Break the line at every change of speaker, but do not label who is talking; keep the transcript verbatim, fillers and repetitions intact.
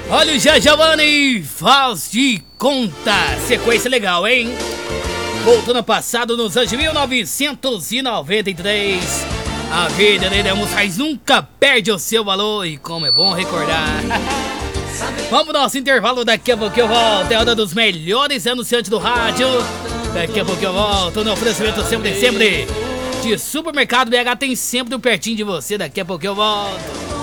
Olha o Gia Giovanni, faz de conta. Sequência legal, hein? Voltando ao passado nos anos de mil novecentos e noventa e três. A vida dele é musicais nunca perde o seu valor. E como é bom recordar. Vamos pro nosso intervalo, daqui a pouco eu volto. É hora dos melhores anunciantes do rádio. Daqui a pouco eu volto no oferecimento sempre, sempre de Supermercado B H. Tem sempre um pertinho de você. Daqui a pouco eu volto.